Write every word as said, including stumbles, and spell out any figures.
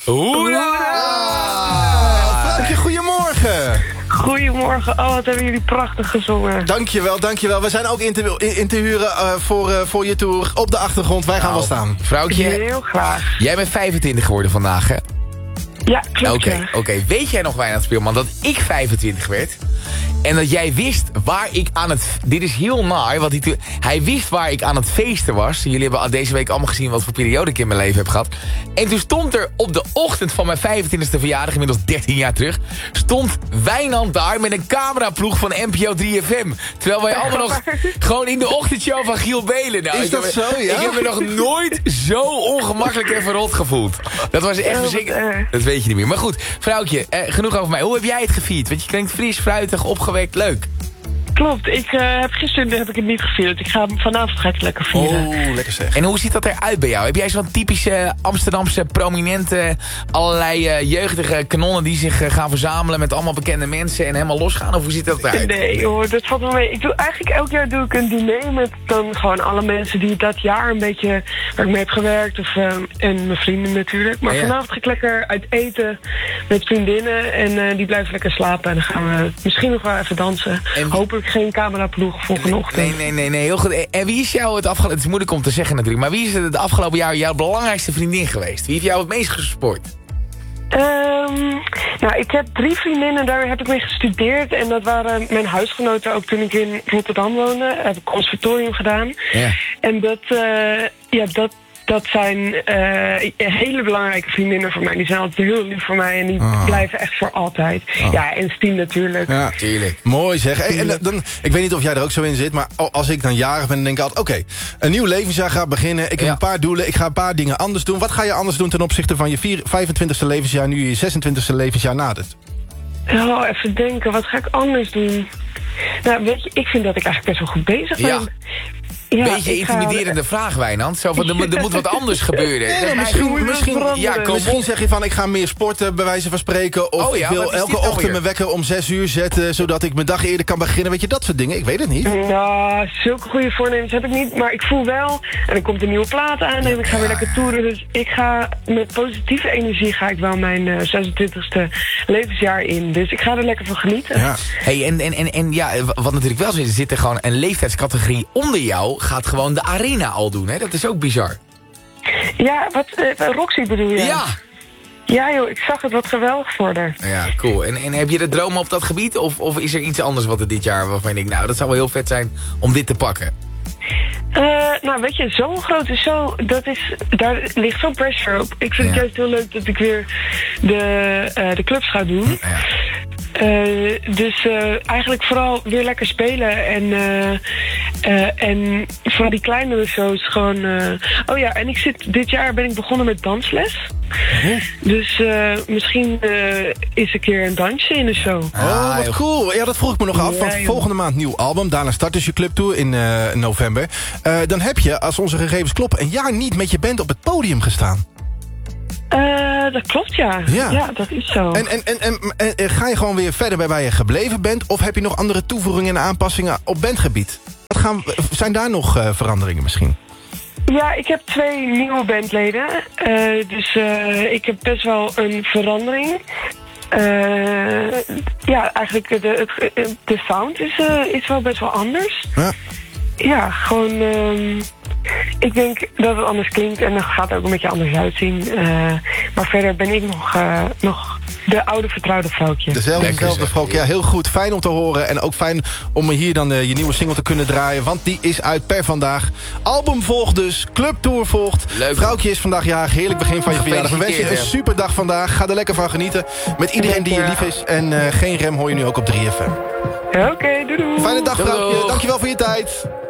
Hoera! Vrouwtje, goedemorgen. Goedemorgen. Oh, wat hebben jullie prachtig gezongen. Dankjewel, dankjewel. We zijn ook in te, in, in te huren uh, voor, uh, voor je tour op de achtergrond. Wij gaan Nou, wel staan. Vrouwtje, Heel graag. jij bent vijfentwintig geworden vandaag, hè? Ja, klopt. Oké, ja. oké. Weet jij nog, Wijnand Speelman, dat ik vijfentwintig werd? En dat jij wist waar ik aan het... Dit is heel naar, want hij, hij wist waar ik aan het feesten was. Jullie hebben deze week allemaal gezien wat voor periode ik in mijn leven heb gehad. En toen stond er op de ochtend van mijn vijfentwintigste verjaardag, inmiddels dertien jaar terug, stond Wijnand daar met een cameraploeg van N P O drie F M. Terwijl wij allemaal nog gewoon in de ochtendshow van Giel Belen. Nou, Is dat heb, zo, ja? Ik heb me nog nooit zo ongemakkelijk en verrot gevoeld. Dat was echt verschrikkelijk. Dat weet je niet meer. Maar goed, vrouwtje, eh, genoeg over mij. Hoe heb jij het gevierd? Want je klinkt fris, fruitig, opgewekt, leuk. Klopt. Ik uh, heb gisteren heb ik het niet gevierd. Ik ga vanavond ga ik het lekker vieren. Oh, lekker zeg. En hoe ziet dat eruit bij jou? Heb jij zo'n typische Amsterdamse prominente, allerlei uh, jeugdige kanonnen die zich uh, gaan verzamelen met allemaal bekende mensen en helemaal losgaan? Of hoe ziet dat eruit? Nee hoor, dat valt wel mee. Ik doe eigenlijk elk jaar doe ik een diner met dan gewoon alle mensen die dat jaar een beetje waar ik mee heb gewerkt. Of, uh, en mijn vrienden natuurlijk. Maar Ja, ja. vanavond ga ik lekker uit eten met vriendinnen. En uh, die blijven lekker slapen. En dan gaan we misschien nog wel even dansen. En- Hopelijk geen cameraploeg volgende ochtend. Nee, nee, nee, nee, heel goed. En wie is jou het afgelopen... Het is moeilijk om te zeggen natuurlijk, maar wie is het afgelopen jaar jouw belangrijkste vriendin geweest? Wie heeft jou het meest gespoord? Um, nou, ik heb drie vriendinnen, daar heb ik mee gestudeerd. En dat waren mijn huisgenoten ook toen ik in Rotterdam woonde. Heb ik conservatorium gedaan. Ja. En dat, uh, ja, dat, dat zijn uh, hele belangrijke vriendinnen voor mij. Die zijn altijd heel lief voor mij en die Ah. blijven echt voor altijd. Ah. Ja, en Stien natuurlijk. Ja, Tuurlijk. mooi zeg. Hey, en dan, ik weet niet of jij er ook zo in zit, maar als ik dan jarig ben, dan denk ik altijd, oké, een nieuw levensjaar gaat beginnen. Ik heb Ja. een paar doelen, ik ga een paar dingen anders doen. Wat ga je anders doen ten opzichte van je vier, vijfentwintigste levensjaar, nu je zesentwintigste levensjaar nadert? Oh, even denken, wat ga ik anders doen? Nou, weet je, ik vind dat ik eigenlijk best wel goed bezig ben. Ja. Ja, Beetje ik ga- intimiderende vraag, Wijnand. Zo van, er, moet- er moet wat anders gebeuren. Nee, Dat misschien, lijkt- misschien, Ja, kom misschien op. zeg je van, ik ga meer sporten, bij wijze van spreken. Of Oh ja, ik wil wat is elke dit nou ochtend weer? mijn wekker om zes uur zetten, zodat ik mijn dag eerder kan beginnen. Weet je, dat soort dingen. Ik weet het niet. Nou, zulke goede voornemens heb ik niet. Maar ik voel wel, en er komt een nieuwe plaat aan en ik ga weer lekker toeren. Dus ik ga met positieve energie ga ik wel mijn uh, zesentwintigste levensjaar in. Dus ik ga er lekker van genieten. Ja. Hey, en, en, en, en ja, wat natuurlijk wel zo is, er zit er gewoon een leeftijdscategorie onder jou, gaat gewoon de arena al doen, hè? Dat is ook bizar. Ja, wat, uh, Roxy bedoel je? Ja! Ja joh, ik zag het wat geweldig voor haar. Ja, cool. En, en heb je de dromen op dat gebied? Of, of is er iets anders wat er dit jaar, waarvan je denkt, nou, dat zou wel heel vet zijn om dit te pakken? Uh, nou, weet je, zo'n grote show, dat is, daar ligt zo'n pressure op. Ik vind Ja. het juist heel leuk dat ik weer de, uh, de clubs ga doen. Ja. Uh, dus uh, eigenlijk vooral weer lekker spelen. En, uh, uh, en van die kleinere shows gewoon... Uh, oh ja, en ik zit, dit jaar ben ik begonnen met dansles. Oh. Dus uh, misschien uh, is een keer een dansje in de show. Oh, Ah, wat joh. cool. Ja, dat vroeg ik me nog af. Ja, Want joh. volgende maand nieuw album. Daarna start dus je clubtour in uh, november. Uh, dan heb je, als onze gegevens kloppen, een jaar niet met je band op het podium gestaan. Uh, dat klopt, ja. Ja. Ja, dat is zo. En, en, en, en, en, en ga je gewoon weer verder bij waar je gebleven bent? Of heb je nog andere toevoegingen en aanpassingen op bandgebied? Wat gaan, zijn daar nog uh, veranderingen misschien? Ja, ik heb twee nieuwe bandleden. Uh, dus uh, ik heb best wel een verandering. Uh, ja, eigenlijk de, de, de sound is, uh, is wel best wel anders. Ja. Ja, gewoon... Uh, ik denk dat het anders klinkt en dat gaat ook een beetje anders uitzien. Uh, maar verder ben ik nog, uh, nog de oude vertrouwde vrouwtje. Dezelfde, Lekker dezelfde zeg. vrouw. Ja, heel goed. Fijn om te horen. En ook fijn om hier dan uh, je nieuwe single te kunnen draaien. Want die is uit per vandaag. Album volgt dus. Clubtour volgt. Leuk. Vrouwtje is vandaag jarig. Heerlijk begin van je verjaardag. We wensen je een super dag vandaag. Ga er lekker van genieten. Met iedereen die je lief is. En uh, geen rem hoor je nu ook op drie F M. Oké, okay, doei doei. Fijne dag, Doei, vrouwtje. doei. Dankjewel voor je tijd.